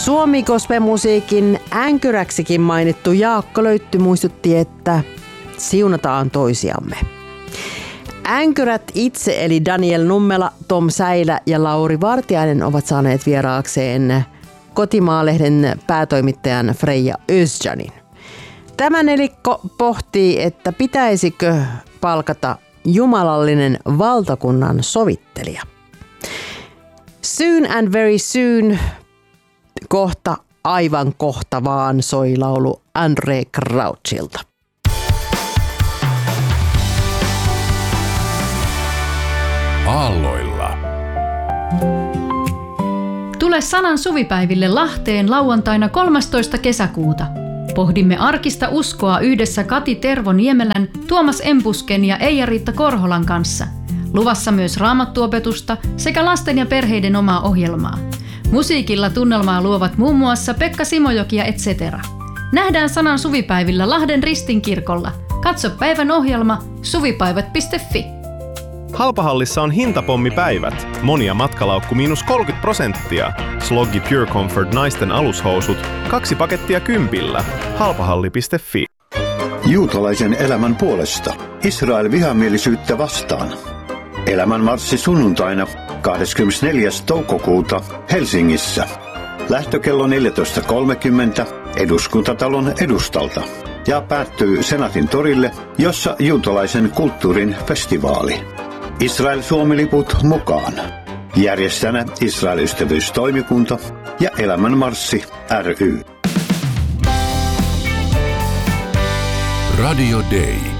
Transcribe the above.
Suomi gospelmusiikin änkyräksikin mainittu Jaakko Löytty muistutti, että siunataan toisiamme. Änkyrät itse eli Daniel Nummela, Tom Säilä ja Lauri Vartiainen ovat saaneet vieraakseen Kotimaalehden päätoimittajan Freija Özcanin. Tämä nelikko pohtii, että pitäisikö palkata jumalallinen valtakunnan sovittelija. Soon and very soon, kohta aivan kohta vaan, soi laulu Andre Crouchilta. Aalloilla. Tule Sanan suvipäiville Lahteen lauantaina 13. kesäkuuta. Pohdimme arkista uskoa yhdessä Kati Tervo-Niemelän, Tuomas Empusken ja Eija-Riitta Korholan kanssa. Luvassa myös raamattuopetusta sekä lasten ja perheiden omaa ohjelmaa. Musiikilla tunnelmaa luovat muun muassa Pekka Simojoki ja etc. Nähdään Sanan suvipäivillä Lahden Ristinkirkolla. Katso päivän ohjelma suvipäivät.fi. Halpahallissa on hintapommipäivät. Monia matkalaukku -30%. Sloggi Pure Comfort naisten alushousut. 2 pakettia 10. Halpahalli.fi. Juutalaisen elämän puolesta. Israel vihamielisyyttä vastaan. Elämänmarssi sunnuntaina 24. toukokuuta Helsingissä. Lähtökello 14.30 Eduskuntatalon edustalta. Ja päättyy Senaatin torille, jossa juutalaisen kulttuurin festivaali. Israel-Suomi-liput mukaan. Järjestäjänä Israel-ystävyystoimikunta ja Elämänmarssi ry. Radio Day.